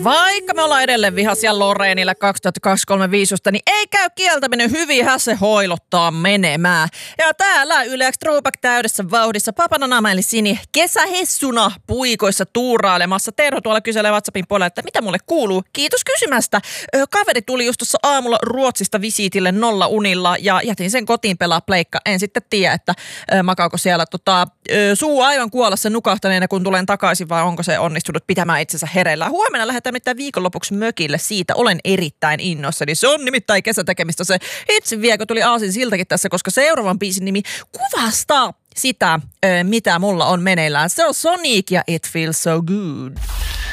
Vaikka me ollaan edelleen vihaisia Loreenille 2023 viisusta, niin ei käy kieltäminen, hyvinhän se hoilottaa menemään. Ja täällä Yle X Throwback täydessä vauhdissa Papananama eli Sini kesähessuna puikoissa tuurailemassa. Terho tuolla kyselee WhatsAppin puolella, että mitä mulle kuuluu. Kiitos kysymästä. Kaveri tuli just tuossa aamulla Ruotsista visiitille 0 unilla ja jätin sen kotiin pelaa pleikka. En sitten tiedä, että makaako siellä suu aivan kuolassa nukahtaneena, kun tulen takaisin, vai onko se onnistunut pitämään itsensä hereillä. Huomenna lähdetään nimittäin viikonlopuksi mökille. Siitä olen erittäin innoissani. Se on nimittäin kesätekemistä se itse viekö tuli aasin siltäkin tässä, koska seuraavan biisin nimi kuvastaa sitä, mitä mulla on meneillään. Se on Sonic ja It Feels So Good.